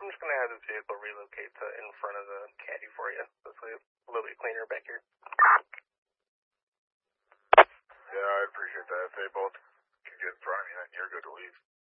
I'm just gonna have this vehicle relocate to in front of the caddy for you. This way it's a little bit cleaner back here. Yeah, I appreciate that. If they both can get in front of me, then you're good to leave.